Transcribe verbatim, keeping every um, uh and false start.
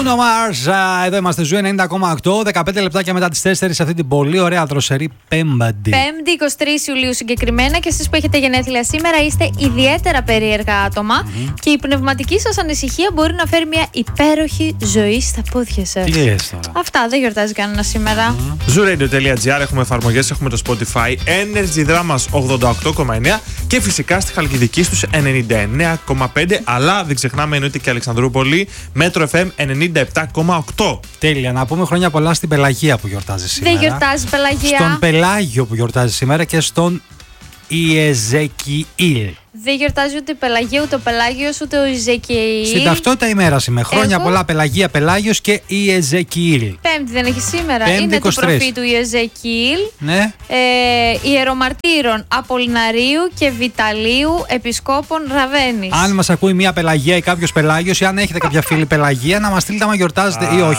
Bruno Mars, εδώ είμαστε Ζου ενενήντα κόμμα οκτώ, δεκαπέντε λεπτάκια μετά τις τέσσερις αυτή την πολύ ωραία δροσερή Πέμπτη. Πέμπτη, εικοστή τρίτη Ιουλίου συγκεκριμένα, και εσείς που έχετε γενέθλια σήμερα είστε ιδιαίτερα περίεργα άτομα mm-hmm. και η πνευματική σας ανησυχία μπορεί να φέρει μια υπέροχη ζωή στα πόδια σας. Τι λες τώρα. Αυτά, δεν γιορτάζει κανένα σήμερα. Mm-hmm. ζου ρέιντιο τελεία τζι άρ, έχουμε εφαρμογές, έχουμε το Spotify, Energy Dramas ογδόντα οκτώ κόμμα εννέα και φυσικά στη Χαλκιδική στους ενενήντα εννέα κόμμα πέντε, αλλά δεν ξεχνάμε εννοείται και Αλεξανδρούπολη, Μέτρο εφ εμ ενενήντα επτά κόμμα οκτώ. Τέλεια, να πούμε χρόνια πολλά στην Πελαγία που γιορτάζει σήμερα. Δεν γιορτάζει Πελαγία. Στον Πελάγιο που γιορτάζει σήμερα και στον Ιεζεκιήλ. Δεν γιορτάζει ούτε η Πελαγία, ούτε ο Πελάγιος, ούτε ο Ιεζεκιήλ. Στην ταυτότητα ημέρα σήμερα. Χρόνια Εγώ... πολλά Πελαγία, Πελάγιος και Ιεζεκιήλ. Πέμπτη δεν έχει σήμερα. Πέμπτη, είναι είκοσι το τρεις. προφή του Ιεζεκιήλ. Ναι. Ε, ιερομαρτύρων Απολυναρίου και Βιταλίου Επισκόπων Ραβαίνης. Αν μας ακούει μια Πελαγία ή κάποιος Πελάγιος, ή αν έχετε κάποια φίλη Πελαγία, να μας στείλετε άμα γιορτάζετε ή όχι.